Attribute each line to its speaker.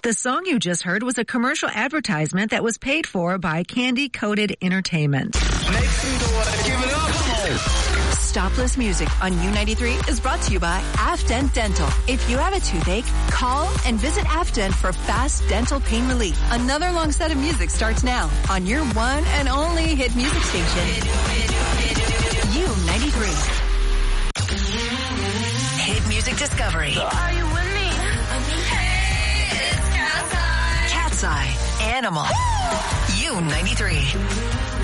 Speaker 1: The song you just heard was a commercial advertisement that was paid for by Candy Coated Entertainment.
Speaker 2: Next door, give it up.
Speaker 3: Stopless Music on U93 is brought to you by Afdent Dental. If you have a toothache, call and visit Afdent for fast dental pain relief. Another long set of music starts now on your one and only hit music station. U93. Hit Music Discovery.
Speaker 4: Are you with me? Hey, it's Cat's Eye.
Speaker 3: Cat's Eye. Animal. U93.